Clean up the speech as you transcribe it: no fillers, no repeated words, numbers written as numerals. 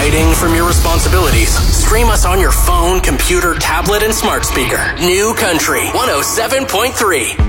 hiding from your responsibilities? Stream us on your phone, computer, tablet, and smart speaker. New Country 107.3.